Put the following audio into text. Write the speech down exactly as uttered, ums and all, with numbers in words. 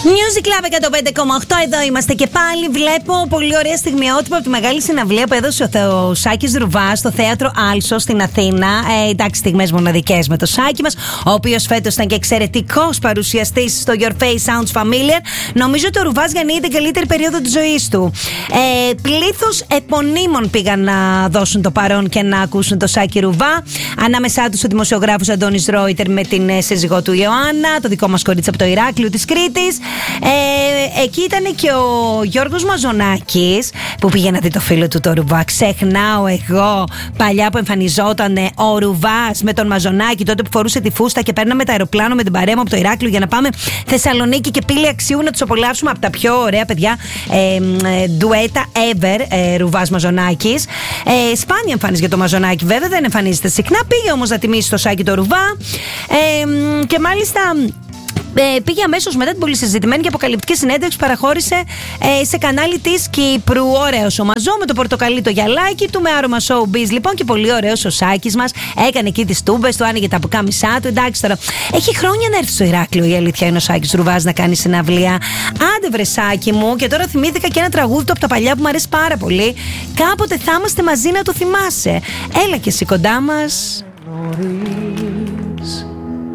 Music Club εκατόν πέντε κόμμα οκτώ, εδώ είμαστε και πάλι. Βλέπω πολύ ωραία στιγμιότυπα από τη μεγάλη συναυλία που έδωσε ο Σάκης Ρουβάς στο θέατρο Άλσο στην Αθήνα. Ε, εντάξει, στιγμές μοναδικές με το Σάκη μας, ο οποίος φέτος ήταν και εξαιρετικός παρουσιαστής στο Your Face Sounds Familiar. Νομίζω ότι ο Ρουβάς γεννεί την καλύτερη περίοδο της ζωής του. Ε, πλήθος επωνύμων πήγαν να δώσουν το παρόν και να ακούσουν το Σάκη Ρουβά. Ανάμεσά τους ο δημοσιογράφος Αντώνης Ρόιτερ με την σύζυγό του Ιωάννα, το δικό μας κορίτσι από το Ηράκλειο της Κρήτης. Ε, εκεί ήταν και ο Γιώργος Μαζονάκης που πήγε να δει το φίλο του το Ρουβά. Ξεχνάω εγώ παλιά που εμφανιζόταν ο Ρουβάς με τον Μαζονάκη, τότε που φορούσε τη φούστα και παίρναμε το αεροπλάνο με την παρέα μου από το Ηράκλειο για να πάμε Θεσσαλονίκη και Πύλη Αξιού να τους απολαύσουμε από τα πιο ωραία παιδιά ε, ντουέτα ever, ε, Ρουβάς Μαζονάκης. Ε, σπάνια εμφάνιζε για το Μαζονάκη, βέβαια δεν εμφανίζεται συχνά. Πήγε όμως να τιμήσει το Σάκη το Ρουβά ε, και μάλιστα. Ε, πήγε αμέσως μετά την πολύ συζητημένη και αποκαλυπτική συνέντευξη που παραχώρησε ε, σε κανάλι της Κύπρου. Ωραίος ο Μαζό με το πορτοκαλί το γυαλάκι του, με άρωμα showbiz λοιπόν, και πολύ ωραίος ο Σάκης μας. Έκανε εκεί τις τούμπες του, άνοιγε τα πουκάμισά του. Εντάξει τώρα, έχει χρόνια να έρθει στο Ηράκλειο, η αλήθεια είναι, ο Σάκης Ρουβάς να κάνει συναυλία. Άντε βρε Σάκη μου, και τώρα θυμήθηκα και ένα τραγούδι του από τα παλιά που μου αρέσει πάρα πολύ. Κάποτε θα είμαστε μαζί, να το θυμάσαι. Έλα και εσύ κοντά μας.